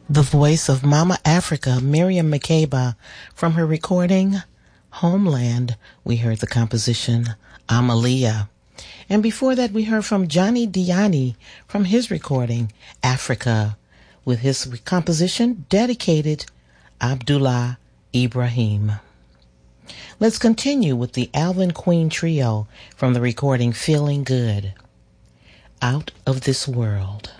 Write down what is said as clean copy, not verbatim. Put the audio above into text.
the voice of Mama Africa, Miriam Makeba, from her recording Homeland. We heard the composition Amalia. And before that, we heard from Johnny Diani from his recording Africa, with his composition dedicated Abdullah Ibrahim. Let's continue with the Alvin Queen Trio from the recording Feeling Good, Out of This World.